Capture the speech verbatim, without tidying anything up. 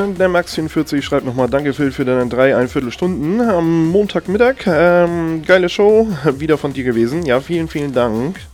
der Max vierundvierzig schreibt nochmal, danke Phil für deine drei, ein Viertelstunden am Montagmittag. Ähm, geile Show, wieder von dir gewesen. Ja, vielen, vielen Dank.